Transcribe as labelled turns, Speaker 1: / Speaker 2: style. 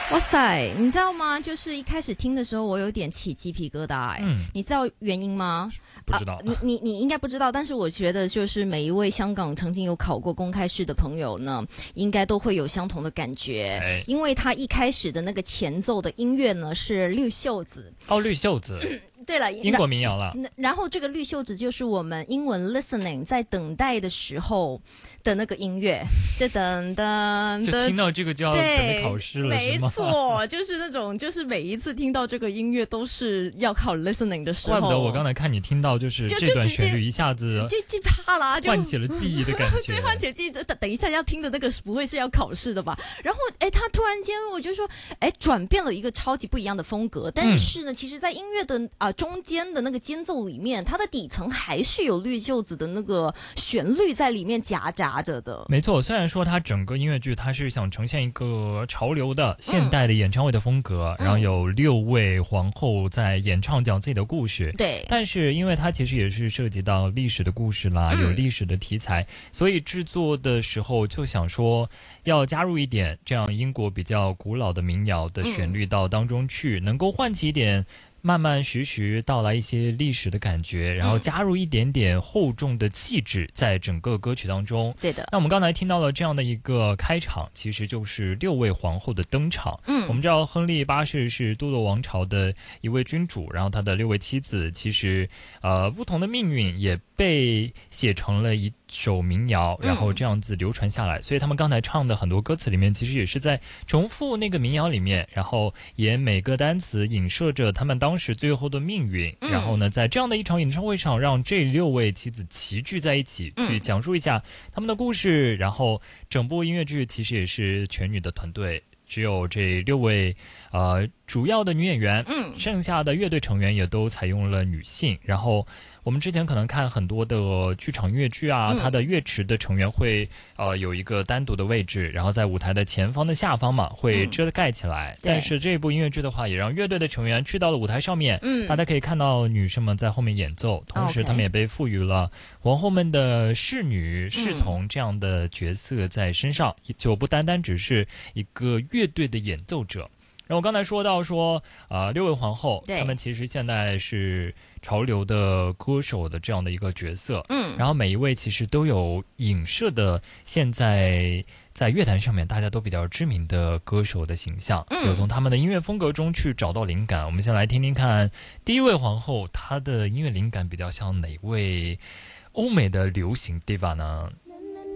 Speaker 1: 哇塞，你知道吗？就是一开始听的时候，我有点起鸡皮疙瘩你知道原因吗？
Speaker 2: 不知道。
Speaker 1: 你应该不知道，但是我觉得就是每一位香港曾经有考过公开试的朋友呢，应该都会有相同的感觉，因为他一开始的那个前奏的音乐呢是绿袖子。
Speaker 2: 哦，绿袖子。
Speaker 1: 对了，
Speaker 2: 英国民谣了。
Speaker 1: 然后这个绿袖子就是我们英文 listening 在等待的时候的那个音乐，就等等，
Speaker 2: 就听到这个就要准备考试了，
Speaker 1: 没错，就是那种，就是每一次听到这个音乐都是要考 listening 的时候。
Speaker 2: 怪不得我刚才看你听到就是这段旋律，一下子
Speaker 1: 就记怕啦，
Speaker 2: 唤起了记忆的感觉。
Speaker 1: 对，唤起记忆。等一下要听的那个不会是要考试的吧？然后他突然间我就说，转变了一个超级不一样的风格。但是呢，其实，在音乐的中间的那个间奏里面，它的底层还是有绿袖子的那个旋律在里面夹杂着的。
Speaker 2: 没错，虽然说它整个音乐剧它是想呈现一个潮流的现代的演唱会的风格，然后有6位皇后在演唱讲自己的故事。
Speaker 1: 对，
Speaker 2: 但是因为它其实也是涉及到历史的故事啦，有历史的题材，所以制作的时候就想说要加入一点这样英国比较古老的民谣的旋律到当中去，能够唤起一点慢慢徐徐到来一些历史的感觉，然后加入一点点厚重的气质在整个歌曲当中。
Speaker 1: 对的。
Speaker 2: 那我们刚才听到了这样的一个开场，其实就是6位皇后的登场。我们知道亨利8世是都铎王朝的一位君主，然后他的6位妻子其实不同的命运也被写成了一首民谣，然后这样子流传下来。所以他们刚才唱的很多歌词里面其实也是在重复那个民谣里面，然后也每个单词影射着他们当时最后的命运。然后呢，在这样的一场演唱会上，让这6位妻子齐聚在一起，去讲述一下他们的故事。然后整部音乐剧其实也是全女的团队，只有这6位主要的女演员，剩下的乐队成员也都采用了女性。然后我们之前可能看很多的剧场音乐剧啊，它的乐池的成员会有一个单独的位置，然后在舞台的前方的下方嘛会遮盖起来。但是这部音乐剧的话，也让乐队的成员去到了舞台上面，大家可以看到女生们在后面演奏，同时他们也被赋予了皇后们的侍女、侍从这样的角色在身上，就不单单只是一个乐队的演奏者。然后我刚才说到说6位皇后，她们其实现在是潮流的歌手的这样的一个角色，然后每一位其实都有影射的现在在乐坛上面大家都比较知名的歌手的形象，有从他们的音乐风格中去找到灵感。我们先来听听看第一位皇后，她的音乐灵感比较像哪位欧美的流行 diva 呢？